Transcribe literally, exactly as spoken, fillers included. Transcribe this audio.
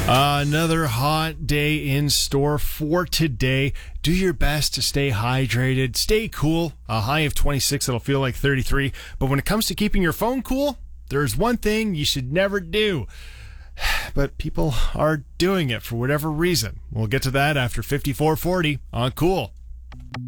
Uh, another hot day in store for today. Do your best to stay hydrated, stay cool. A high of twenty-six, it'll feel like thirty-three. But when it comes to keeping your phone cool, there's one thing you should never do. But people are doing it for whatever reason. We'll get to that after fifty-four forty on Cool.